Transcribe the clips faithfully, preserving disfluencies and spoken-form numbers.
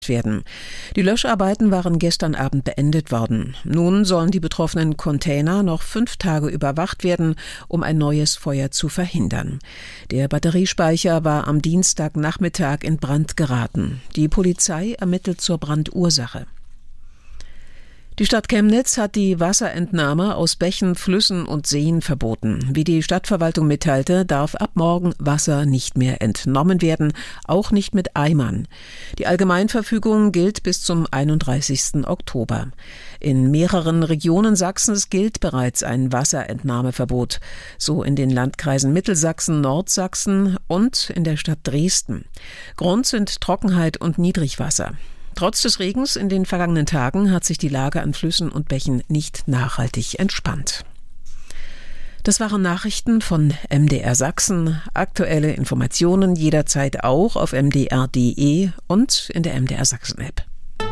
werden. Die Löscharbeiten waren gestern Abend beendet worden. Nun sollen die betroffenen Container noch fünf Tage überwacht werden, um ein neues Feuer zu verhindern. Der Batteriespeicher war am Dienstagnachmittag in Brand geraten. Die Polizei ermittelt zur Brandursache. Die Stadt Chemnitz hat die Wasserentnahme aus Bächen, Flüssen und Seen verboten. Wie die Stadtverwaltung mitteilte, darf ab morgen Wasser nicht mehr entnommen werden, auch nicht mit Eimern. Die Allgemeinverfügung gilt bis zum einunddreißigsten Oktober. In mehreren Regionen Sachsens gilt bereits ein Wasserentnahmeverbot, so in den Landkreisen Mittelsachsen, Nordsachsen und in der Stadt Dresden. Grund sind Trockenheit und Niedrigwasser. Trotz des Regens in den vergangenen Tagen hat sich die Lage an Flüssen und Bächen nicht nachhaltig entspannt. Das waren Nachrichten von M D R Sachsen. Aktuelle Informationen jederzeit auch auf m d r punkt d e und in der M D R Sachsen App.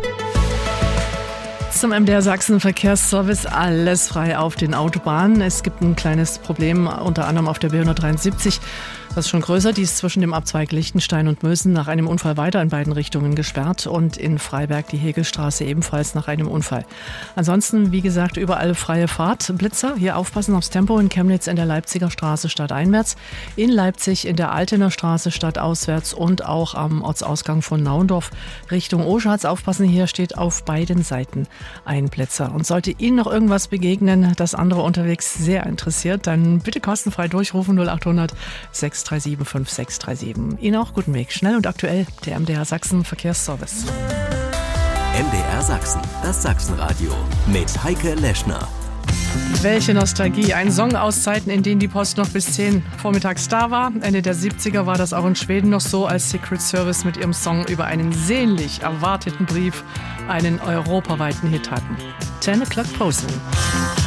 Zum M D R Sachsen Verkehrsservice, alles frei auf den Autobahnen. Es gibt ein kleines Problem, unter anderem auf der B hundertdreiundsiebzig. Das ist schon größer, die ist zwischen dem Abzweig Lichtenstein und Mösen nach einem Unfall weiter in beiden Richtungen gesperrt und in Freiberg die Hegelstraße ebenfalls nach einem Unfall. Ansonsten, wie gesagt, überall freie Fahrt. Blitzer, hier aufpassen aufs Tempo. In Chemnitz in der Leipziger Straße stadteinwärts, in Leipzig in der Altener Straße stadtauswärts und auch am Ortsausgang von Naundorf Richtung Oschatz. Aufpassen, hier steht auf beiden Seiten ein Blitzer. Und sollte Ihnen noch irgendwas begegnen, das andere unterwegs sehr interessiert, dann bitte kostenfrei durchrufen null achthundert sechs drei sieben fünf sechs drei sieben. Ihnen auch guten Weg. Schnell und aktuell, der M D R Sachsen Verkehrsservice. M D R Sachsen, das Sachsenradio mit Heike Leschner. Welche Nostalgie. Ein Song aus Zeiten, in denen die Post noch bis zehn vormittags da war. Ende der siebziger war das auch in Schweden noch so, als Secret Service mit ihrem Song über einen sehnlich erwarteten Brief einen europaweiten Hit hatten. ten o'clock Posen.